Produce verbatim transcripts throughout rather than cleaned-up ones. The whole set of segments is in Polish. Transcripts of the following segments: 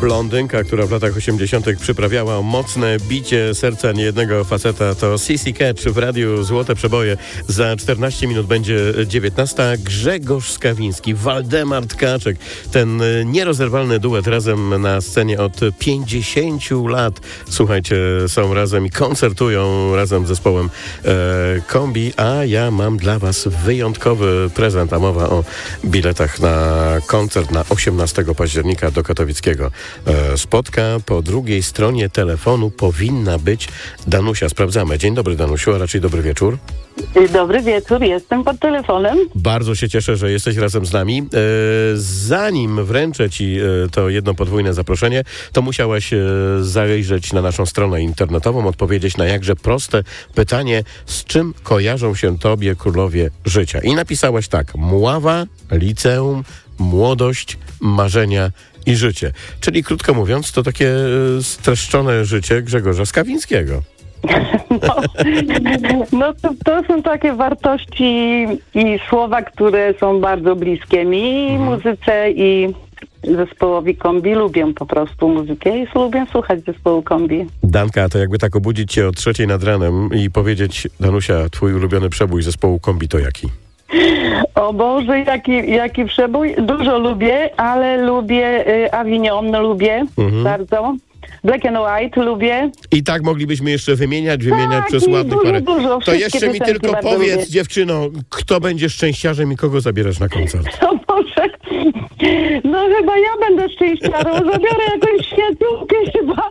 Blondynka, która w latach osiemdziesiątych przyprawiała mocne bicie serca niejednego faceta, to C C Catch w radiu Złote Przeboje. Za czternaście minut będzie dziewiętnasta. Grzegorz Skawiński, Waldemar Tkaczyk. Ten nierozerwalny duet razem na scenie od pięćdziesięciu lat. Słuchajcie, są razem i koncertują razem z zespołem e, Kombi, a ja mam dla was wyjątkowy prezent, a mowa o biletach na koncert na osiemnastego października do katowickiego e, Spotka. Po drugiej stronie telefonu powinna być Danusia. Sprawdzamy. Dzień dobry, Danusiu, a raczej dobry wieczór. Dobry wieczór, jestem pod telefonem. Bardzo się cieszę, że jesteś razem z nami. E, zanim wręczę ci e, to jedno podwójne zaproszenie, to musiałaś e, zajrzeć na naszą stronę internetową, odpowiedzieć na jakże proste pytanie, z czym kojarzą się tobie królowie życia. I napisałaś tak: Mława, liceum, młodość, marzenia i życie. Czyli krótko mówiąc, to takie e, streszczone życie Grzegorza Skawińskiego. No, no to, to są takie wartości i słowa, które są bardzo bliskie mi, mhm. muzyce i zespołowi Kombi. Lubię po prostu muzykę i lubię słuchać zespołu Kombi. Danka, to jakby tak obudzić cię o trzeciej nad ranem i powiedzieć: Danusia, twój ulubiony przebój zespołu Kombi to jaki? O Boże, jaki, jaki przebój. Dużo lubię, ale lubię y, Avignon, lubię mhm. bardzo. Black and White lubię. I tak moglibyśmy jeszcze wymieniać, wymieniać tak, przez ładnych dużo, parę. dużo. To jeszcze mi tylko powiedz, lubię. dziewczyno, kto będzie szczęściarzem i kogo zabierasz na koncert? To może... No chyba ja będę szczęściarą. Zabiorę jakąś świetlówkę chyba.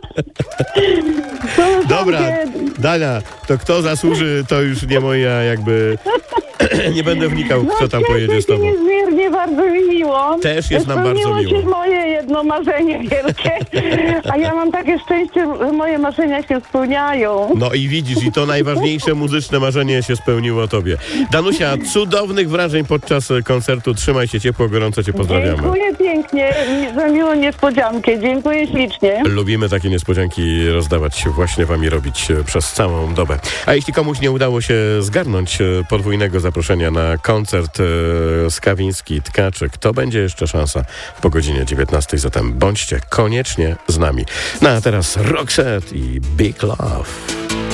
Dobra, Dania, to kto zasłuży, to już nie moja jakby... Nie będę wnikał, kto no, tam pojedzie z tobą. Niezmiernie, bardzo mi miło. Też jest nam bardzo miło. Spełniło się moje jedno marzenie wielkie, a ja mam takie szczęście, że moje marzenia się spełniają. No i widzisz, i to najważniejsze muzyczne marzenie się spełniło tobie. Danusia, cudownych wrażeń podczas koncertu. Trzymaj się ciepło, gorąco cię pozdrawiamy. Dziękuję pięknie za miłą niespodziankę. Dziękuję ślicznie. Lubimy takie niespodzianki rozdawać, właśnie wam i robić przez całą dobę. A jeśli komuś nie udało się zgarnąć podwójnego zaproszenia na koncert e, Skawiński, Tkaczyk, to będzie jeszcze szansa po godzinie dziewiętnastej, zatem bądźcie koniecznie z nami. No a teraz Roxette i Big Love.